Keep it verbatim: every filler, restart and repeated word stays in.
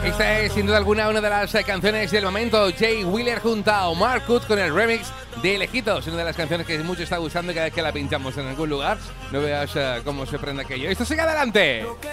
Esta es sin duda alguna una de las eh, canciones del momento. Jay Wheeler junto a Omar Kut con el remix de Lejitos, una de las canciones que mucho está gustando cada vez que la pinchamos en algún lugar. No veas uh, cómo se prende aquello. Esto sigue adelante.